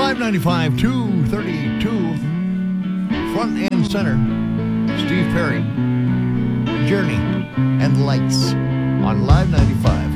Live 95, 232, front and center, Steve Perry, Journey, and Lights on Live 95.